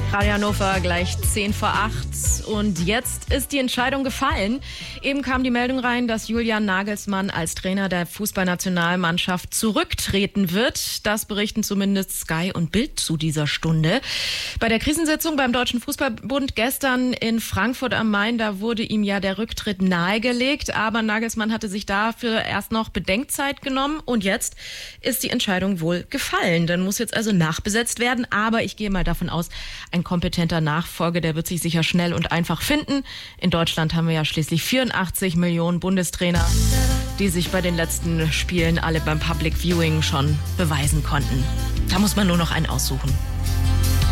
Radio Hannover gleich 10 vor 8 und jetzt ist die Entscheidung gefallen. Eben kam die Meldung rein, dass Julian Nagelsmann als Trainer der Fußballnationalmannschaft zurücktreten wird. Das berichten zumindest Sky und Bild zu dieser Stunde. Bei der Krisensitzung beim Deutschen Fußballbund gestern in Frankfurt am Main, da wurde ihm ja der Rücktritt nahegelegt, aber Nagelsmann hatte sich dafür erst noch Bedenkzeit genommen und jetzt ist die Entscheidung wohl gefallen. Dann muss jetzt also nachbesetzt werden, aber ich gehe mal davon aus, ein kompetenter Nachfolger, der wird sich sicher schnell und einfach finden. In Deutschland haben wir ja schließlich 84 Millionen Bundestrainer, die sich bei den letzten Spielen alle beim Public Viewing schon beweisen konnten. Da muss man nur noch einen aussuchen.